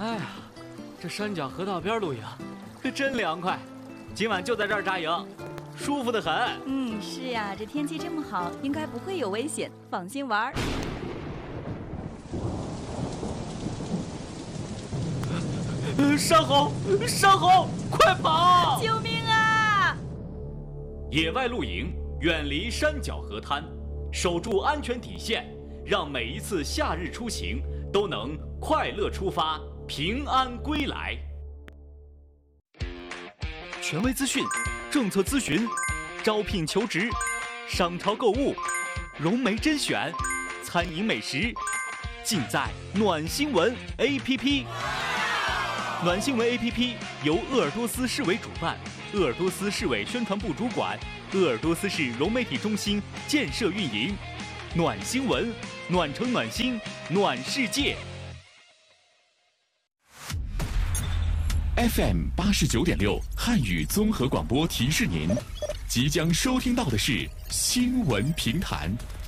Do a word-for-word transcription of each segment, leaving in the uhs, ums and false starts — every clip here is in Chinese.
哎呀，这山脚河道边露营可真凉快，今晚就在这儿扎营，舒服得很。 嗯，是呀，这天气这么好，应该不会有危险，放心玩。 山猴，山猴，快跑！ 救命啊！ 野外露营，远离山脚河滩，守住安全底线，让每一次夏日出行都能快乐出发，平安归来。权威资讯、政策咨询、招聘求职、商超购物、融媒甄选、餐饮美食，尽在暖新闻 A P P。暖新闻 A P P 由鄂尔多斯市委主办，鄂尔多斯市委宣传部主管，鄂尔多斯市融媒体中心建设运营。暖新闻，暖城暖心，暖世界。 F M 八十九点六汉语综合广播提示您，即将收听到的是新闻评弹。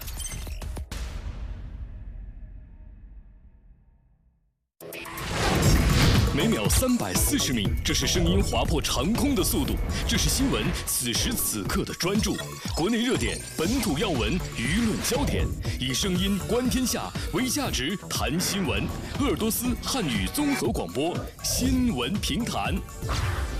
每秒三百四十米，这是声音划破长空的速度，这是新闻此时此刻的专注。国内热点、本土要闻、舆论焦点，以声音观天下，为价值谈新闻。鄂尔多斯汉语综合广播新闻评弹。